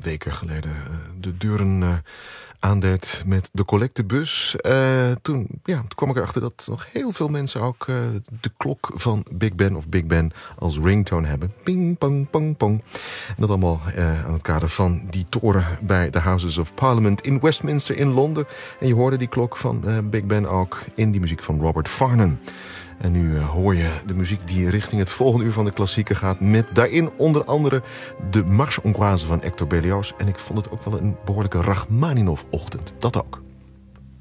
weken geleden de deuren aandeed met de collectebus. Toen kwam ik erachter dat nog heel veel mensen ook de klok van Big Ben of Big Ben als ringtone hebben. Ping, pong, pong, pong. En dat allemaal aan het kader van die toren bij de Houses of Parliament in Westminster in Londen. En je hoorde die klok van Big Ben ook in die muziek van Robert Farnon. En nu hoor je de muziek die richting het volgende uur van de klassieker gaat. Met daarin onder andere de Marche Hongroise van Hector Berlioz. En ik vond het ook wel een behoorlijke Rachmaninov-ochtend. Dat ook.